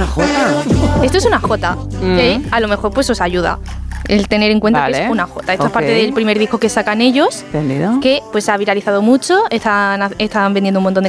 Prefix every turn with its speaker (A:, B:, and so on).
A: una jota.
B: Esto es una jota, que a lo mejor pues os ayuda el tener en cuenta que es una jota. Esto es parte del primer disco que sacan ellos,
A: ¿Entendido?
B: que pues ha viralizado mucho, están vendiendo un montón